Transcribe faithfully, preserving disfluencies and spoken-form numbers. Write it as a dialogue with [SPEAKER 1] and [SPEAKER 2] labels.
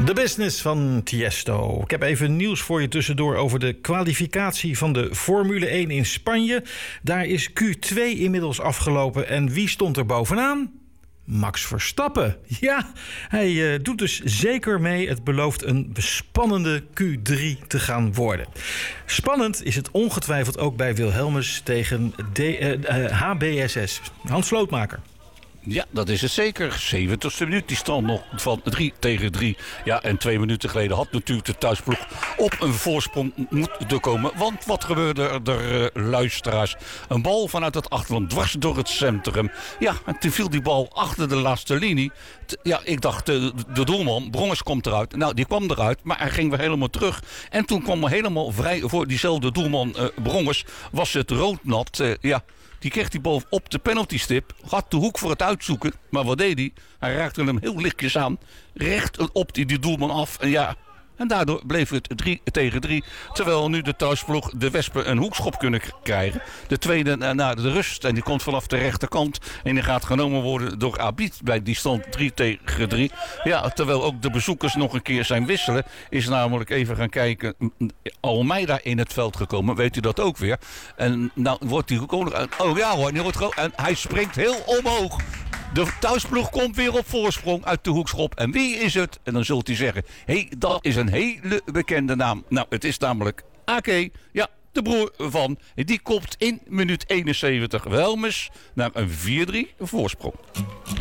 [SPEAKER 1] De business van Tiesto. Ik heb even nieuws voor je tussendoor over de kwalificatie van de Formule één in Spanje. Daar is Q twee inmiddels afgelopen. En wie stond er bovenaan? Max Verstappen. Ja, hij uh, doet dus zeker mee. Het belooft een spannende Q drie te gaan worden. Spannend is het ongetwijfeld ook bij Wilhelmus tegen D, uh, uh, H B S S. Hans Slootmaker.
[SPEAKER 2] Ja, dat is het zeker. zeventigste minuut. Die stand nog van drie tegen drie. Ja, en twee minuten geleden had natuurlijk de thuisploeg op een voorsprong moeten komen. Want wat gebeurde er, er uh, luisteraars? Een bal vanuit het achterland, dwars door het centrum. Ja, en toen viel die bal achter de laatste linie. T- ja, ik dacht, de, de doelman, Bronges komt eruit. Nou, die kwam eruit, maar hij ging weer helemaal terug. En toen kwam er helemaal vrij voor diezelfde doelman uh, Bronges. Was het roodnat, uh, ja... Die kreeg die bal op de penaltystip. Had de hoek voor het uitzoeken. Maar wat deed hij? Hij raakte hem heel lichtjes aan. Recht op die, die doelman af. En ja... En daardoor bleef het drie tegen drie. Terwijl nu de thuisploeg de Wespen een hoekschop kunnen krijgen. De tweede naar de rust. En die komt vanaf de rechterkant. En die gaat genomen worden door Abid bij die stand drie tegen drie. Ja, terwijl ook de bezoekers nog een keer zijn wisselen. Is namelijk even gaan kijken. Almeida in het veld gekomen. Weet u dat ook weer? En nou wordt hij gekomen. Oh ja hoor. Die wordt gewoon, en hij springt heel omhoog. De thuisploeg komt weer op voorsprong uit de hoekschop. En wie is het? En dan zult u zeggen, hé, hey, dat is een hele bekende naam. Nou, het is namelijk A K, ja, de broer van. Die kopt in minuut eenenzeventig Wilhelmus naar een vier drie voorsprong.